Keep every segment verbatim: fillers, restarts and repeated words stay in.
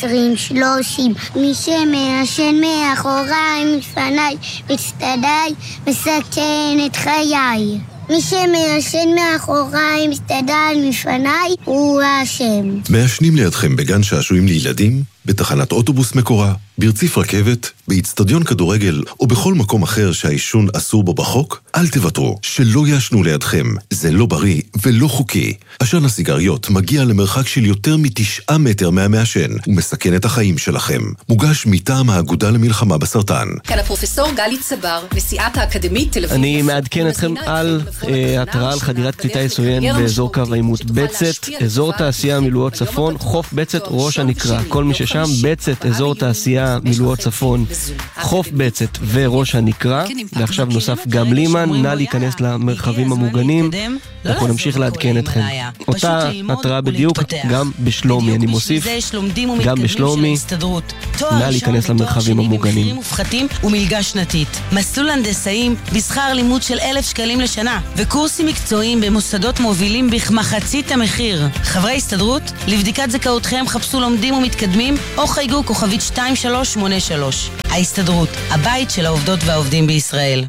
עשרים, שלושים. מי שמעשן מאחוריי, מפניי, מצטדיי, מסכן את חיי. מי שמעשן מאחוריי, מסתדל מפניי, הוא האשם. מעשנים לידכם בגן שעשועים לילדים, בתחנת אוטובוס מקורה, ברציף רכבת, באצטדיון כדורגל או בכל מקום אחר שהעישון אסור בו בחוק? אל תוותרו, שלא יעשנו לידכם. זה לא בריא ולא חוקי. עשן הסיגריות מגיע למרחק של יותר מתשעה מטר מהמעשן ומסכן את החיים שלכם. מוגש מטעם האגודה למלחמה בסרטן. כאן הפרופסור גלי צבר, נשיאת האקדמית תל אביב. אני מעדכן אתכם על התראה על חדירת קליטה עוין באזור קו העימות בצת, אזור תעשייה מילואות צפון, חוף בצת ראש הנקרה. כל מי ששם, בצת, אזור תעשייה מילואות צפון, חוף בצת וראש הנקרה. ועכשיו נוסף גם לימן, נא להיכנס למרחבים המוגנים. אנחנו נמשיך לעדכן אתכם. אותה התראה בדיוק גם בשלומי, אני מוסיף, גם בשלומי, נא להיכנס למרחבים המוגנים. ומלגה שנתית. מסלול הנדסאים בשכר לימוד של אלף שקלים לשנה, וקורסים מקצועיים במוסדות מובילים בכמחצית המחיר. חברי הסתדרות, לבדיקת זכאותכם חפשו לומדים ומתקדמים, או חייגו כוכבית שתיים שלוש שמונה שלוש. ההסתדרות, הבית של העובדות והעובדים בישראל.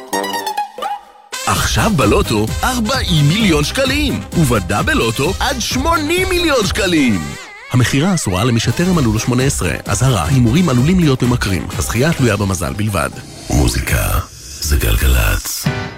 עכשיו בלוטו ארבעים מיליון שקלים, ובדאבל לוטו עד שמונים מיליון שקלים. המחירה אסורה למי שטרם מלאו לו שמונה עשרה. אזהרה, הימורים עלולים להיות ממכרים. הזכייה תלויה במזל בלבד. מוזיקה זה גלגלצ.